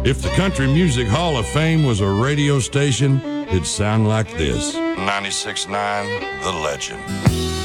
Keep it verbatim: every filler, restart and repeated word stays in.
If the Country Music Hall of Fame was a radio station, it'd sound like this. ninety-six point nine The Legend.